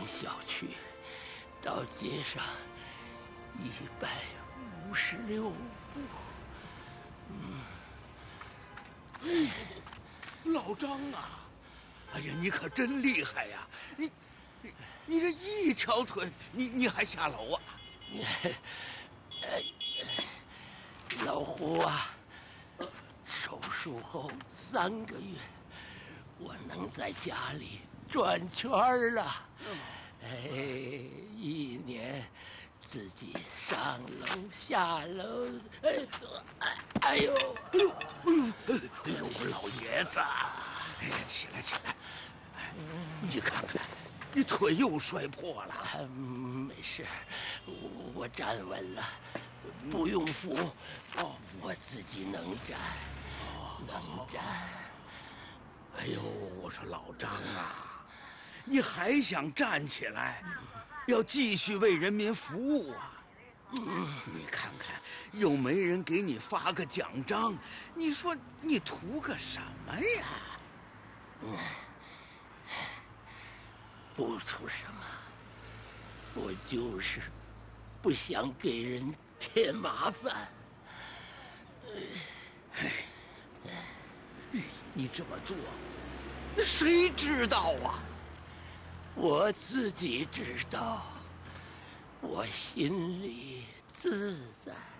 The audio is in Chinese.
小区到街上156步。 老张啊，哎呀，你可真厉害呀！你这一条腿，你还下楼啊？ 老胡啊，手术后3个月，我能在家里转圈了。1年自己上楼下楼，哎呦， 我老爷子，哎呀，起来！你看看，你腿又摔破了。 没事，我站稳了，不用扶，我自己能站，能站。 哎呦，我说老张啊，你还想站起来，要继续为人民服务啊？你看看，又没人给你发个奖章，你说你图个什么呀？ 不图什么，我就是不想给人添麻烦。 你这么做，谁知道啊？ 我自己知道，我心里自在。